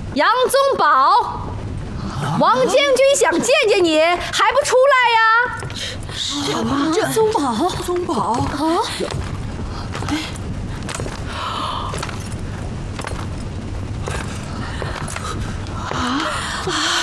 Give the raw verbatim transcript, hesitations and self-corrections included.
杨宗保，王将军想见见你，还不出来呀？ 什么？这宗保，宗保啊！啊！